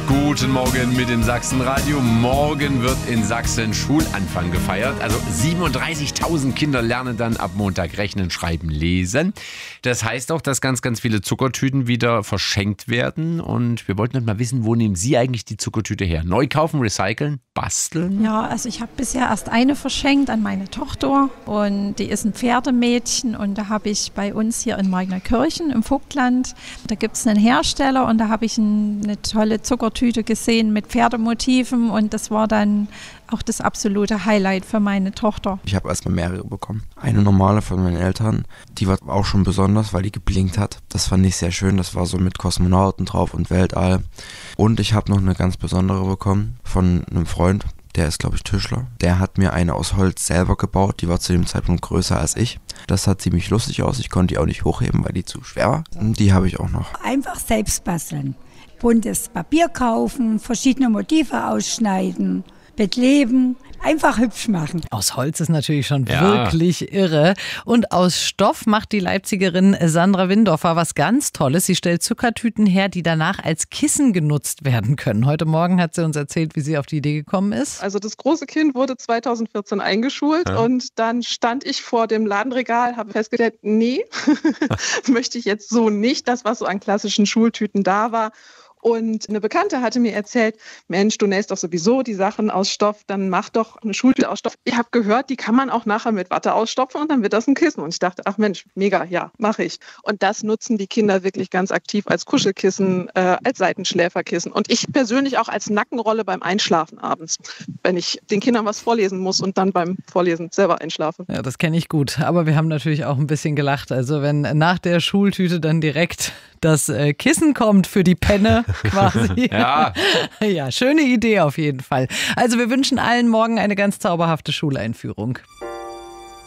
Guten Morgen mit dem Sachsenradio. Morgen wird in Sachsen Schulanfang gefeiert. Also 37.000 Kinder lernen dann ab Montag rechnen, schreiben, lesen. Das heißt auch, dass ganz, ganz viele Zuckertüten wieder verschenkt werden. Und wir wollten mal wissen, wo nehmen Sie eigentlich die Zuckertüte her? Neu kaufen, recyceln, basteln? Ja, also ich habe bisher erst eine verschenkt an meine Tochter. Und die ist ein Pferdemädchen. Und da habe ich bei uns hier in Marknerkirchen im Vogtland, da gibt es einen Hersteller und da habe ich eine tolle Zuckertüte gesehen mit Pferdemotiven und das war dann auch das absolute Highlight für meine Tochter. Ich habe erstmal mehrere bekommen. Eine normale von meinen Eltern, die war auch schon besonders, weil die geblinkt hat. Das fand ich sehr schön, das war so mit Kosmonauten drauf und Weltall. Und ich habe noch eine ganz besondere bekommen von einem Freund, der ist glaube ich Tischler. Der hat mir eine aus Holz selber gebaut, die war zu dem Zeitpunkt größer als ich. Das sah ziemlich lustig aus, ich konnte die auch nicht hochheben, weil die zu schwer war. Und die habe ich auch noch. Einfach selbst basteln. Buntes Papier kaufen, verschiedene Motive ausschneiden, bekleben, einfach hübsch machen. Aus Holz ist natürlich schon wirklich irre. Und aus Stoff macht die Leipzigerin Sandra Windorfer was ganz Tolles. Sie stellt Zuckertüten her, die danach als Kissen genutzt werden können. Heute Morgen hat sie uns erzählt, wie sie auf die Idee gekommen ist. Also das große Kind wurde 2014 eingeschult und dann stand ich vor dem Ladenregal, habe festgestellt, nee, möchte ich jetzt so nicht. Das, was so an klassischen Schultüten da war. Und eine Bekannte hatte mir erzählt, Mensch, du nähst doch sowieso die Sachen aus Stoff, dann mach doch eine Schultüte aus Stoff. Ich habe gehört, die kann man auch nachher mit Watte ausstopfen und dann wird das ein Kissen. Und ich dachte, ach Mensch, mega, ja, mache ich. Und das nutzen die Kinder wirklich ganz aktiv als Kuschelkissen, als Seitenschläferkissen. Und ich persönlich auch als Nackenrolle beim Einschlafen abends, wenn ich den Kindern was vorlesen muss und dann beim Vorlesen selber einschlafe. Ja, das kenne ich gut. Aber wir haben natürlich auch ein bisschen gelacht. Also wenn nach der Schultüte dann direkt das Kissen kommt für die Penne quasi. Ja. Ja, schöne Idee auf jeden Fall. Also wir wünschen allen morgen eine ganz zauberhafte Schuleinführung.